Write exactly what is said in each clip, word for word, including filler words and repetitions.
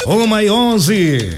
Uma e onze.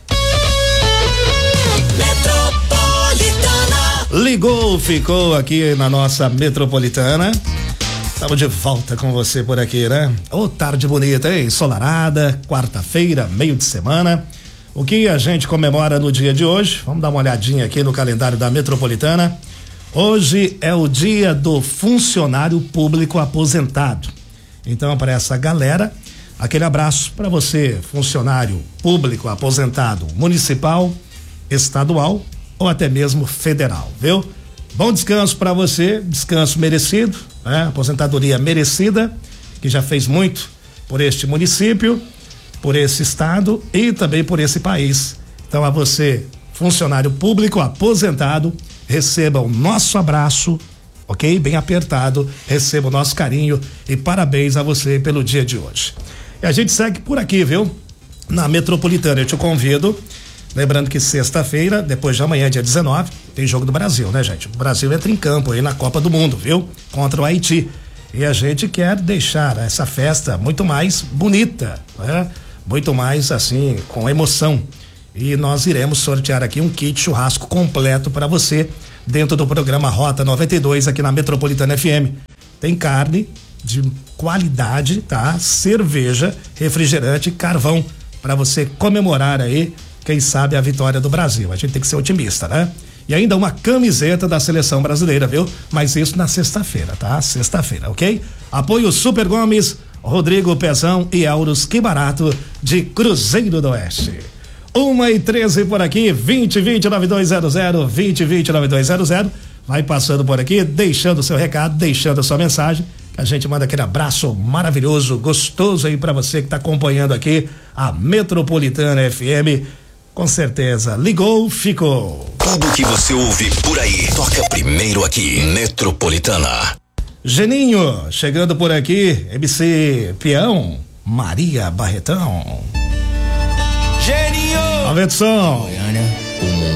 Ligou, ficou aqui na nossa metropolitana. Estamos de volta com você por aqui, né? Ô, oh, tarde bonita, hein? Ensolarada, quarta-feira, meio de semana. O que a gente comemora no dia de hoje? Vamos dar uma olhadinha aqui no calendário da metropolitana. Hoje é o dia do funcionário público aposentado. Então, para essa galera, aquele abraço para você, funcionário público aposentado municipal, estadual ou até mesmo federal, viu? Bom descanso para você, descanso merecido, né? Aposentadoria merecida, que já fez muito por este município, por esse estado e também por esse país. Então, a você, funcionário público aposentado, receba o nosso abraço, ok? Bem apertado, receba o nosso carinho e parabéns a você pelo dia de hoje. E a gente segue por aqui, viu? Na metropolitana, eu te convido. Lembrando que sexta-feira, depois de amanhã, dia dezenove, tem jogo do Brasil, né, gente? O Brasil entra em campo aí na Copa do Mundo, viu? Contra o Haiti. E a gente quer deixar essa festa muito mais bonita, né? Muito mais, assim, com emoção. E nós iremos sortear aqui um kit churrasco completo para você dentro do programa Rota noventa e dois aqui na Metropolitana F M. Tem carne de qualidade, tá? Cerveja, refrigerante, carvão para você comemorar aí, quem sabe, a vitória do Brasil. A gente tem que ser otimista, né? E ainda uma camiseta da seleção brasileira, viu? Mas isso na sexta-feira, tá? Sexta-feira, ok? Apoio Super Gomes, Rodrigo Pezão e Auros Que Barato de Cruzeiro do Oeste. Uma e treze por aqui, vinte, vinte, nove dois zero zero, vinte, vinte, nove dois zero zero. Vai passando por aqui, deixando o seu recado, deixando a sua mensagem. A gente manda aquele abraço maravilhoso, gostoso aí pra você que tá acompanhando aqui a Metropolitana F M. Com certeza, ligou, ficou. Tudo que você ouve por aí, toca primeiro aqui, Metropolitana. Geninho, chegando por aqui, M C Peão, Maria Barretão. Geninho! Aumenta o som. Goiânia, o